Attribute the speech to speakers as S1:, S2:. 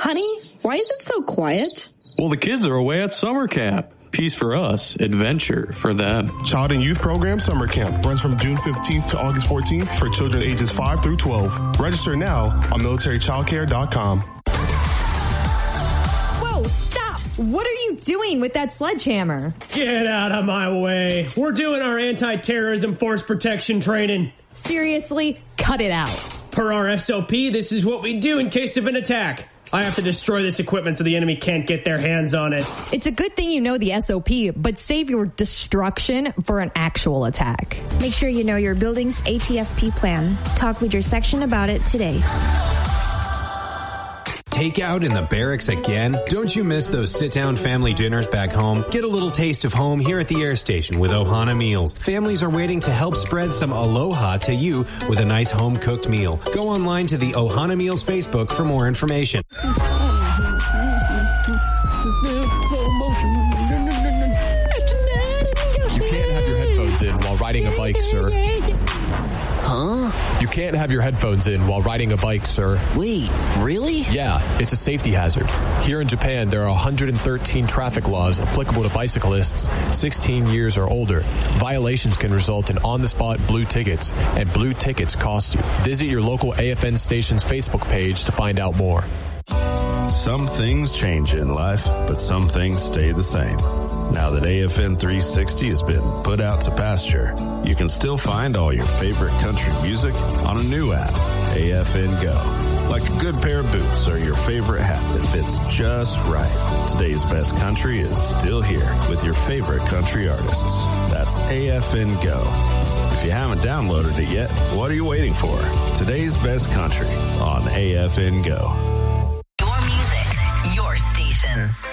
S1: Honey, why is it so quiet?
S2: Well, the kids are away at summer camp. Peace for us, adventure for them.
S3: Child and Youth Program Summer Camp runs from June 15th to August 14th for children ages 5 through 12. Register now on militarychildcare.com.
S4: Whoa, stop! What are you doing with that sledgehammer?
S5: Get out of my way. We're doing our anti-terrorism force protection training.
S4: Seriously? Cut it out.
S5: Per our SOP, this is what we do in case of an attack. I have to destroy this equipment so the enemy can't get their hands on it.
S4: It's a good thing you know the SOP, but save your destruction for an actual attack.
S6: Make sure you know your building's ATFP plan. Talk with your section about it today.
S7: Takeout in the barracks again? Don't you miss those sit-down family dinners back home? Get a little taste of home here at the air station with Ohana Meals. Families are waiting to help spread some aloha to you with a nice home-cooked meal. Go online to the Ohana Meals Facebook for more information.
S3: You can't have your headphones in while riding a bike, sir.
S8: Huh?
S3: You can't have your headphones in while riding a bike, sir.
S8: Wait, really?
S3: Yeah, it's a safety hazard. Here in Japan, there are 113 traffic laws applicable to bicyclists 16 years or older. Violations can result in on-the-spot blue tickets, and blue tickets cost you. Visit your local AFN station's Facebook page to find out more.
S9: Some things change in life, but some things stay the same. Now that AFN 360 has been put out to pasture, you can still find all your favorite country music on a new app, AFN Go. Like a good pair of boots or your favorite hat that fits just right. Today's best country is still here with your favorite country artists. That's AFN Go. If you haven't downloaded it yet, what are you waiting for? Today's best country on AFN Go.
S10: Your music, your station.